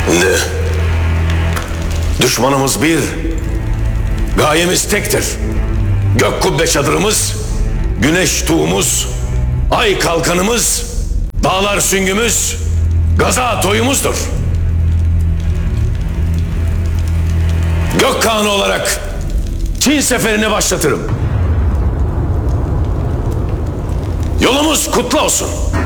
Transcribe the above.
Şimdi düşmanımız bir, gayemiz tektir. Gök kubbe çadırımız, güneş tuğumuz, ay kalkanımız, dağlar süngümüz, gaza toyumuzdur. Gök Kağanı olarak Çin seferini başlatırım. Yolumuz kutlu olsun.